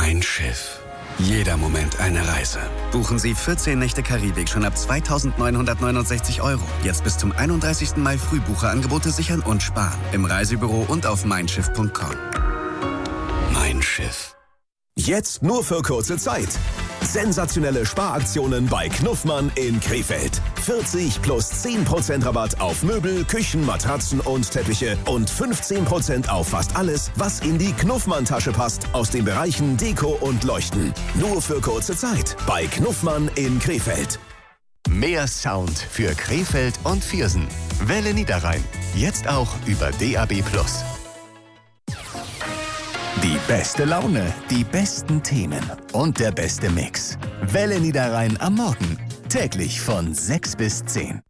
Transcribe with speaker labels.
Speaker 1: Mein Schiff. Jeder Moment eine Reise. Buchen Sie 14 Nächte Karibik schon ab 2.969 €. Jetzt bis zum 31. Mai Frühbucherangebote sichern und sparen. Im Reisebüro und auf meinschiff.com. Mein Schiff.
Speaker 2: Jetzt nur für kurze Zeit. Sensationelle Sparaktionen bei Knuffmann in Krefeld. 40 plus 10% Rabatt auf Möbel, Küchen, Matratzen und Teppiche und 15% auf fast alles, was in die Knuffmann-Tasche passt, aus den Bereichen Deko und Leuchten. Nur für kurze Zeit bei Knuffmann in Krefeld.
Speaker 3: Mehr Sound für Krefeld und Viersen. Welle Niederrhein. Jetzt auch über DAB+. Die beste Laune, die besten Themen und der beste Mix. Welle Niederrhein am Morgen. Täglich von 6 bis 10.